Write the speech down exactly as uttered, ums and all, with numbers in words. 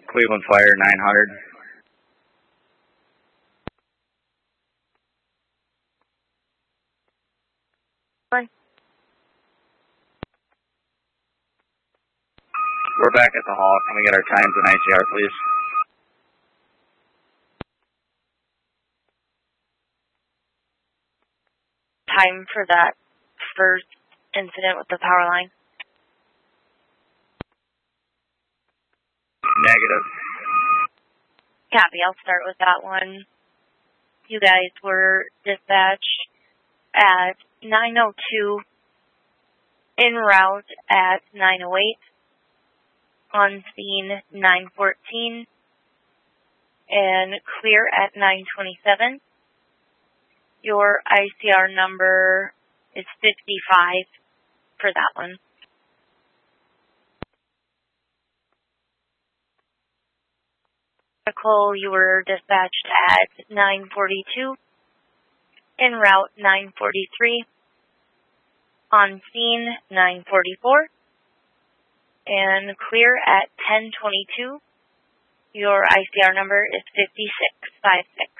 Cleveland Fire nine hundred. We're back at the hall. Can we get our times and I C R, please? Time for that first incident with the power line? Negative. Copy, I'll start with that one. You guys were dispatched at nine oh two, en route at nine oh eight, on scene nine fourteen, and clear at nine twenty-seven. Your I C R number is fifty-five for that one. You were dispatched at nine forty-two, en route nine forty-three, on scene nine forty-four, and clear at ten twenty-two. Your I C R number is fifty-six fifty-six.